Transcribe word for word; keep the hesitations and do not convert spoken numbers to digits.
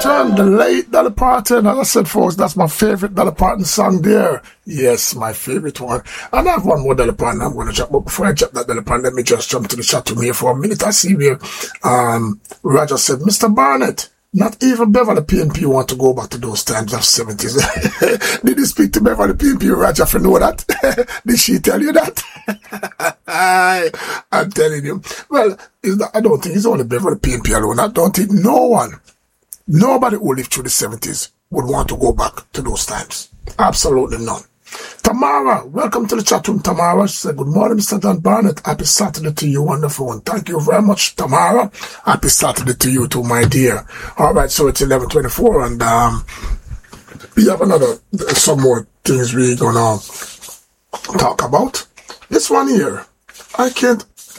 Parton, the late Dolly Parton. As I said, folks, that's my favorite Dolly Parton song there. Yes, my favorite one. And I have one more Dolly Parton I'm going to jump. But before I jump that Dolly Parton, let me just jump to the chat room here for a minute. I see where um, Roger said, Mister Barnett, not even Beverly P N P want to go back to those times of seventies. Did you speak to Beverly P N P, Roger, if you know that? Did she tell you that? I, I'm telling you. Well, it's not, I don't think it's only Beverly P N P alone. I don't think no one, nobody who lived through the seventies would want to go back to those times. Absolutely none. Tamara, welcome to the chat room, Tamara. She said, good morning, Mister Don Barnett. Happy Saturday to you on the phone. Thank you very much, Tamara. Happy Saturday to you too, my dear. All right, so it's eleven twenty-four, and um, we have another, some more things we're going to talk about. This one here, I can't